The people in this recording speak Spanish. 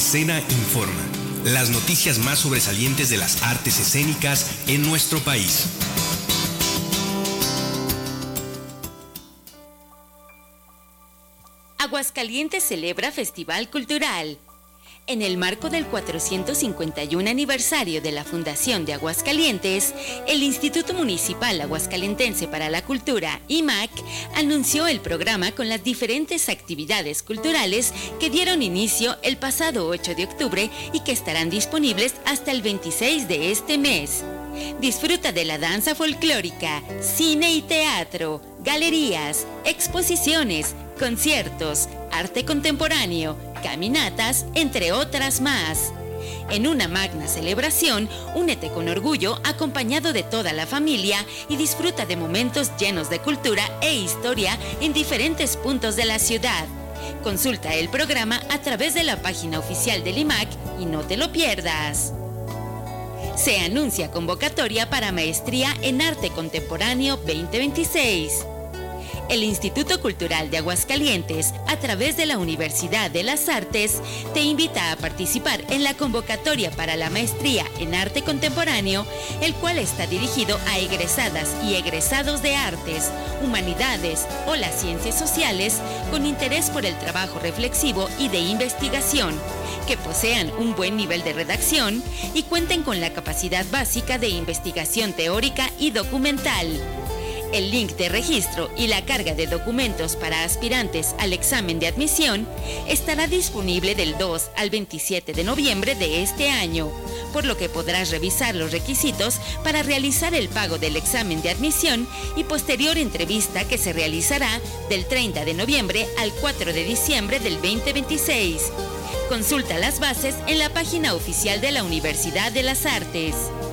Escena Informa. Las noticias más sobresalientes de las artes escénicas en nuestro país. Aguascalientes celebra Festival Cultural. En el marco del 451 aniversario de la Fundación de Aguascalientes, el Instituto Municipal Aguascalentense para la Cultura, IMAC, anunció el programa con las diferentes actividades culturales que dieron inicio el pasado 8 de octubre y que estarán disponibles hasta el 26 de este mes. Disfruta de la danza folclórica, cine y teatro, galerías, exposiciones, conciertos, arte contemporáneo, caminatas, entre otras más. En una magna celebración, únete con orgullo acompañado de toda la familia y disfruta de momentos llenos de cultura e historia en diferentes puntos de la ciudad. Consulta el programa a través de la página oficial del IMAC y no te lo pierdas. Se anuncia convocatoria para Maestría en Arte Contemporáneo 2026. El Instituto Cultural de Aguascalientes, a través de la Universidad de las Artes, te invita a participar en la convocatoria para la Maestría en Arte Contemporáneo, el cual está dirigido a egresadas y egresados de Artes, Humanidades o las Ciencias Sociales con interés por el trabajo reflexivo y de investigación, que posean un buen nivel de redacción y cuenten con la capacidad básica de investigación teórica y documental. El link de registro y la carga de documentos para aspirantes al examen de admisión estará disponible del 2 al 27 de noviembre de este año, por lo que podrás revisar los requisitos para realizar el pago del examen de admisión y posterior entrevista que se realizará del 30 de noviembre al 4 de diciembre del 2026. Consulta las bases en la página oficial de la Universidad de las Artes.